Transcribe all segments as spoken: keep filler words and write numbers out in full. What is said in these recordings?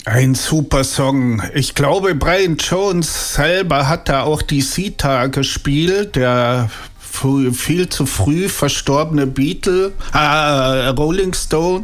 Ein super Song. Ich glaube, Brian Jones selber hat da auch die Sita gespielt, der f- viel zu früh verstorbene Beatle, äh, Rolling Stone.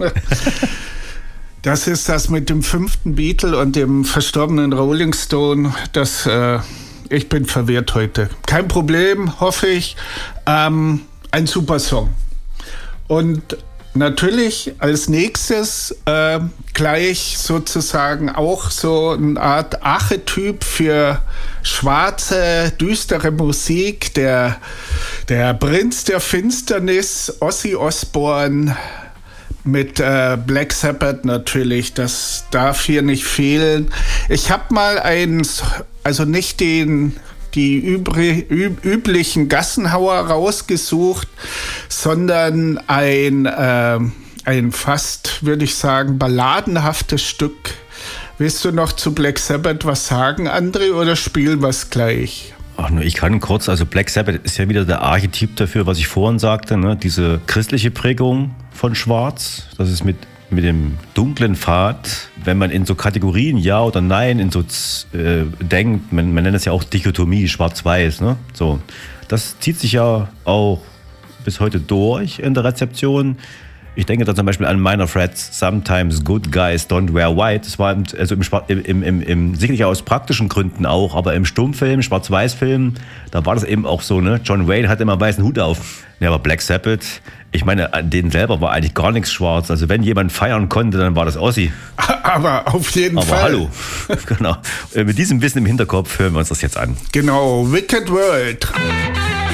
Das ist das mit dem fünften Beatle und dem verstorbenen Rolling Stone. Das, äh, ich bin verwirrt heute. Kein Problem, hoffe ich. Ähm, ein super Song. Und natürlich als nächstes äh, gleich sozusagen auch so eine Art Archetyp für schwarze, düstere Musik. Der, der Prinz der Finsternis, Ozzy Osbourne mit äh, Black Sabbath natürlich. Das darf hier nicht fehlen. Ich habe mal einen, also nicht den... die übri- üb- üblichen Gassenhauer rausgesucht, sondern ein, äh, ein fast, würde ich sagen, balladenhaftes Stück. Willst du noch zu Black Sabbath was sagen, André, oder spielen wir es gleich? Ach, nur ich kann kurz, also Black Sabbath ist ja wieder der Archetyp dafür, was ich vorhin sagte, ne? Diese christliche Prägung von Schwarz, das ist mit mit dem dunklen Pfad, wenn man in so Kategorien Ja oder Nein in so äh, denkt, man, man nennt es ja auch Dichotomie, Schwarz-Weiß, ne? So, das zieht sich ja auch bis heute durch in der Rezeption. Ich denke da zum Beispiel an Minor Threats, Sometimes Good Guys Don't Wear White. Das war also im, im, im, im, sicherlich aus praktischen Gründen auch, aber im Stummfilm, Schwarz-Weiß-Film, da war das eben auch so, ne? John Wayne hatte immer einen weißen Hut auf. Ja, aber Black Sabbath, ich meine, an denen selber war eigentlich gar nichts schwarz. Also wenn jemand feiern konnte, dann war das Ozzy. Aber auf jeden aber Fall. Aber hallo. Genau. Mit diesem Wissen im Hinterkopf hören wir uns das jetzt an. Genau, Wicked World.